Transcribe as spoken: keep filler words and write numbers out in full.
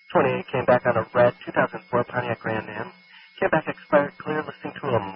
twenty-eight came back on a red two thousand four Pontiac Grand Am. Came back expired clear, listing to a